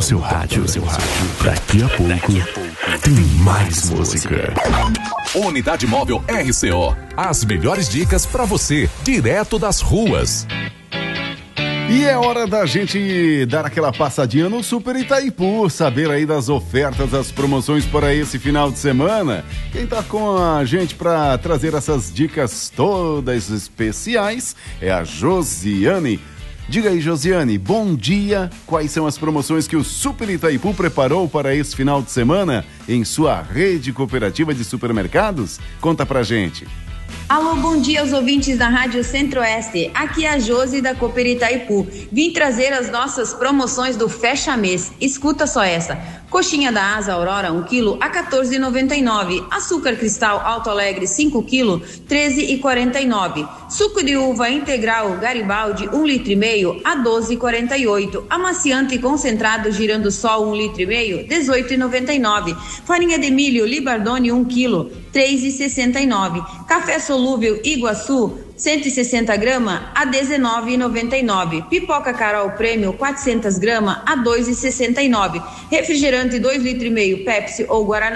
seu rádio. Daqui a pouco tem mais música. Unidade Móvel RCO. As melhores dicas pra você, direto das ruas. E é hora da gente dar aquela passadinha no Super Itaipu, saber aí das ofertas, das promoções para esse final de semana. Quem tá com a gente para trazer essas dicas todas especiais é a Josiane. Diga aí, Josiane, bom dia. Quais são as promoções que o Super Itaipu preparou para esse final de semana em sua rede cooperativa de supermercados? Conta pra gente. Alô, bom dia aos ouvintes da Rádio Centro-Oeste. Aqui é a Josi da Cooper Itaipu. Vim trazer as nossas promoções do Fecha Mês. Escuta só essa. Coxinha da Asa Aurora 1 kg a R$14,99. Açúcar Cristal Alto Alegre 5 kg, R$13,49. Suco de uva integral Garibaldi 1,5 litro a R$12,48. Amaciante concentrado Girando Sol 1,5 litro, R$18,99. Farinha de milho Libardone 1 kg, R$3,69. Café solúvel Iguaçu 160 gramas a R$19,99. Pipoca Carol Prêmio 400 gramas a R$2,69. Refrigerante 2,5 litros Pepsi ou Guaraná